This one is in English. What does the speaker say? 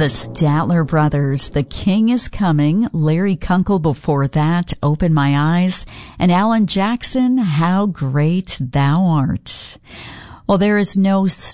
The Statler Brothers, The King is Coming. Larry Kunkel before that, Open My Eyes. And Alan Jackson, How Great Thou Art. Well, there is no